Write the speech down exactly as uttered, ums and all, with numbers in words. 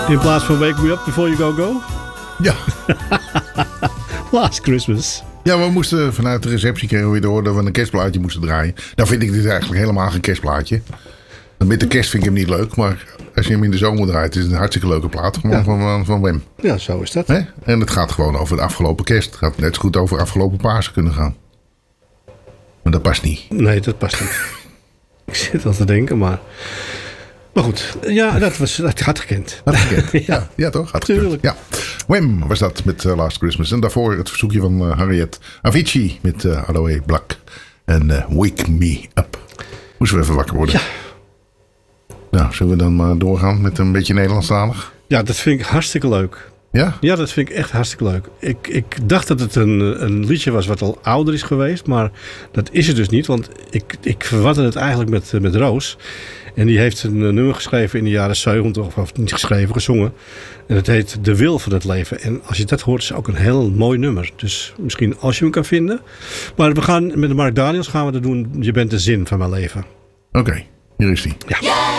In plaats van Wake Me Up Before You Go Go? Ja. Last Christmas. Ja, we moesten vanuit de receptie kregen we weer door dat we een kerstplaatje moesten draaien. Nou vind ik dit eigenlijk helemaal geen kerstplaatje. Met de kerst vind ik hem niet leuk, maar als je hem in de zomer draait, is het een hartstikke leuke plaat gewoon ja. van, van, van Wem. Ja, zo is dat. He? En het gaat gewoon over de afgelopen kerst. Het gaat net zo goed over afgelopen Pasen kunnen gaan. Maar dat past niet. Nee, dat past niet. Ik zit al te denken, maar... Maar goed, ja, dat, was, dat had gekend. Had gekend, ja. ja. Ja, toch? Had gekend. Ja. Wem was dat met uh, Last Christmas. En daarvoor het verzoekje van uh, Harriet Avicii met uh, Aloe Black. En uh, Wake Me Up. Moesten we even wakker worden. Ja. Nou, zullen we dan maar doorgaan met een beetje Nederlandstalig? Ja, dat vind ik hartstikke leuk. Ja? Ja, dat vind ik echt hartstikke leuk. Ik, ik dacht dat het een, een liedje was wat al ouder is geweest. Maar dat is het dus niet. Want ik, ik verwatte het eigenlijk met, met Roos. En die heeft een nummer geschreven in de jaren zeventig. Of niet geschreven, gezongen. En het heet De Wil van het Leven. En als je dat hoort, is het ook een heel mooi nummer. Dus misschien als je hem kan vinden. Maar we gaan met de Mark Daniels gaan we dat doen. Je bent de zin van mijn leven. Oké, okay, hier is die. Ja.